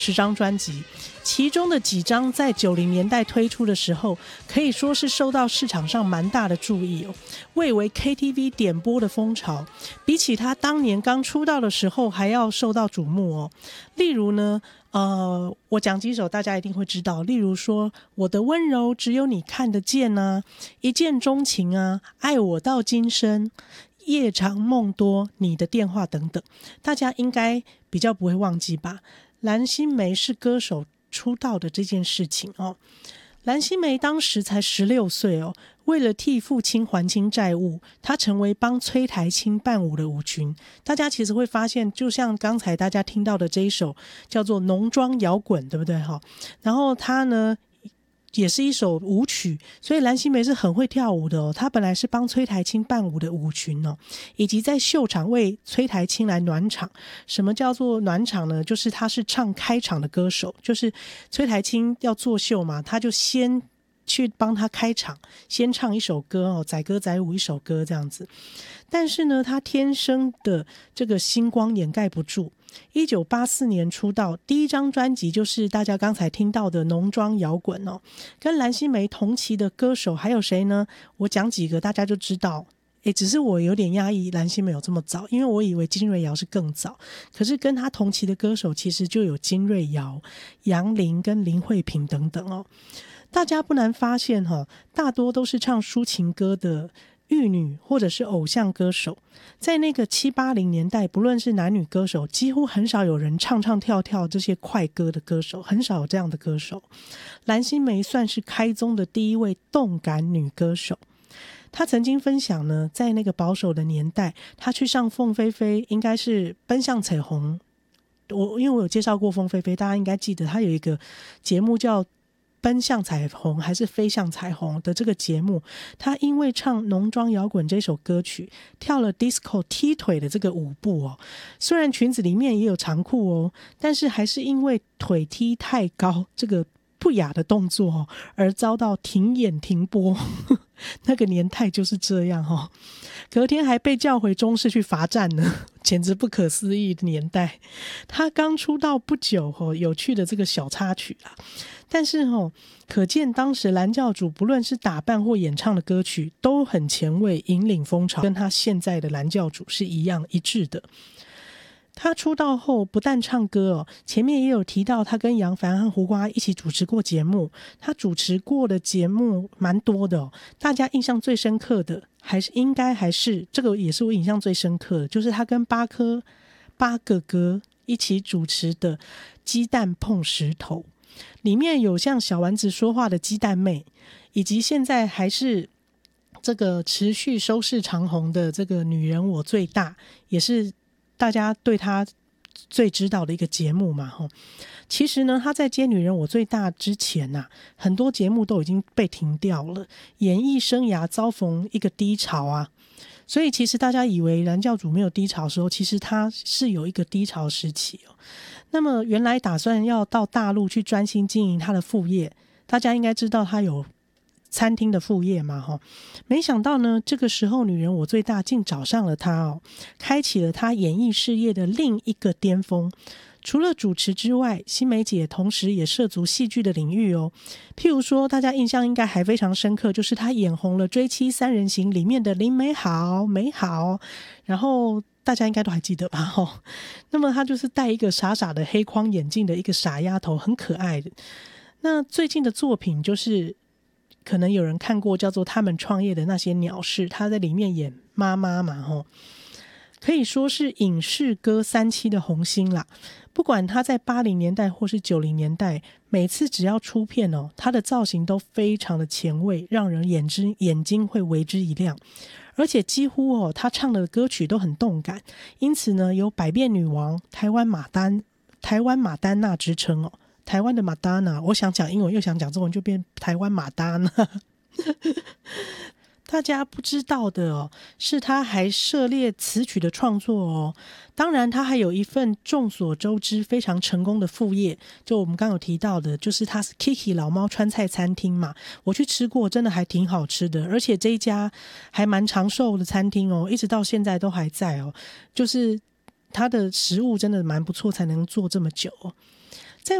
10张专辑，其中的几张在90年代推出的时候，可以说是受到市场上蛮大的注意哦，蔚为 KTV 点播的风潮，比起他当年刚出道的时候还要受到瞩目哦。例如呢，我讲几首大家一定会知道，例如说我的温柔只有你看得见啊，一见钟情啊，爱我到今生，夜长梦多，你的电话等等，大家应该比较不会忘记吧。蓝心湄是歌手出道的这件事情哦，蓝心湄当时才16岁哦，为了替父亲还清债务，她成为帮崔台青伴舞的舞群。大家其实会发现，就像刚才大家听到的这一首叫做《浓妆摇滚》，对不对？然后她呢也是一首舞曲，所以蓝心湄是很会跳舞的哦。她本来是帮崔台青伴舞的舞群哦，以及在秀场为崔台青来暖场。什么叫做暖场呢？就是她是唱开场的歌手，就是崔台青要作秀嘛，她就先去帮他开场，先唱一首歌哦，载歌载舞一首歌这样子。但是呢，他天生的这个星光掩盖不住。1984年出道，第一张专辑就是大家刚才听到的《浓妆摇滚》哦。跟蓝心湄同期的歌手还有谁呢？我讲几个大家就知道。只是我有点压抑蓝心湄有这么早，因为我以为金瑞瑶是更早。可是跟他同期的歌手其实就有金瑞瑶、杨林跟林慧萍等等哦。大家不难发现大多都是唱抒情歌的玉女或者是偶像歌手。在那个7、80年代，不论是男女歌手，几乎很少有人唱唱跳跳这些快歌的歌手，很少有这样的歌手。蓝心湄算是开宗的第一位动感女歌手。她曾经分享呢，在那个保守的年代，她去上凤飞飞，应该是奔向彩虹。因为我有介绍过凤飞飞，大家应该记得她有一个节目叫奔向彩虹还是飞向彩虹的这个节目，他因为唱《浓妆摇滚》这首歌曲，跳了 disco 踢腿的这个舞步哦。虽然裙子里面也有长裤哦，但是还是因为腿踢太高这个不雅的动作哦，而遭到停演停播。那个年代就是这样哦。隔天还被叫回中视去罚站呢，简直不可思议的年代。他刚出道不久有趣的这个小插曲啊。但是可见当时蓝教主不论是打扮或演唱的歌曲都很前卫，引领风潮，跟他现在的蓝教主是一致的。他出道后不但唱歌前面也有提到他跟杨凡和胡瓜一起主持过节目。他主持过的节目蛮多的大家印象最深刻的应该还是这个，也是我印象最深刻的，就是他跟八哥哥一起主持的鸡蛋碰石头，里面有像小丸子说话的鸡蛋妹，以及现在还是这个持续收视长红的这个女人我最大，也是大家对他最知道的一个节目嘛。其实呢，他在接女人我最大之前很多节目都已经被停掉了，演艺生涯遭逢一个低潮啊。所以其实大家以为蓝教主没有低潮的时候，其实他是有一个低潮时期那么原来打算要到大陆去专心经营他的副业，大家应该知道他有餐厅的副业嘛没想到呢，这个时候女人我最大竟找上了他开启了他演艺事业的另一个巅峰。除了主持之外，新梅姐同时也涉足戏剧的领域譬如说大家印象应该还非常深刻，就是她演红了《追妻三人行》里面的林美好，然后大家应该都还记得吧那么她就是戴一个傻傻的黑框眼镜的一个傻丫头，很可爱的。那最近的作品就是可能有人看过叫做他们创业的那些鸟事，她在里面演妈妈嘛可以说是影视歌3期的红星啦。不管他在80年代或是90年代，每次只要出片他的造型都非常的前卫，让人眼睛会为之一亮。而且几乎他唱的歌曲都很动感，因此呢，有百变女王、台湾马丹娜之称台湾的马丹娜，我想讲英文又想讲中文，就变台湾马丹娜。大家不知道的是他还涉猎词曲的创作当然他还有一份众所周知非常成功的副业，就我们刚有提到的，就是他是 Kiki 老猫川菜餐厅嘛，我去吃过，真的还挺好吃的，而且这一家还蛮长寿的餐厅一直到现在都还在就是他的食物真的蛮不错，才能做这么久